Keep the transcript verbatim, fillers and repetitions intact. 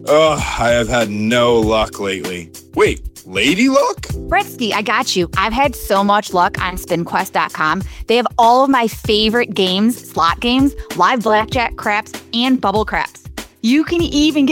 Ugh, I have had no luck lately. Wait, lady luck? Bretsky, I got you. I've had so much luck on spin quest dot com. They have all of my favorite games, slot games, live blackjack, craps, and bubble craps. You can even get